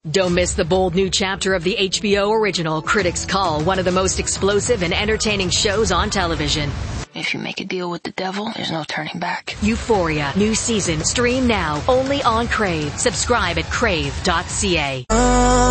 Don't miss the bold new chapter of the HBO original critics call one of the most explosive and entertaining shows on television. If you make a deal with the devil, there's no turning back. Euphoria, new season, stream now, only on Crave. Subscribe at crave.ca.